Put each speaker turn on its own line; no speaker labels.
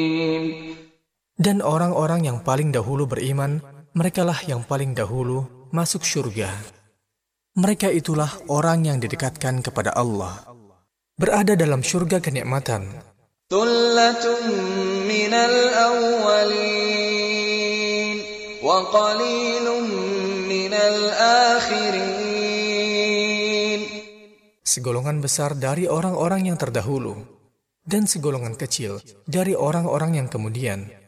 Dan orang-orang yang paling dahulu beriman, merekalah yang paling dahulu masuk surga. Mereka itulah orang yang didekatkan kepada Allah, berada dalam surga kenikmatan.
Thullatun minal awwalin wa qalilun minal akhirin.
Segolongan besar dari orang-orang yang terdahulu, dan segolongan kecil dari orang-orang yang kemudian.